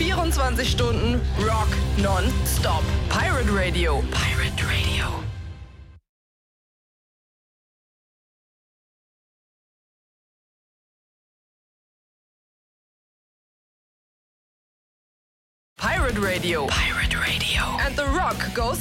24 Stunden Rock non-stop. Pirate Radio. Pirate Radio. Pirate Radio. Pirate Radio. And the rock goes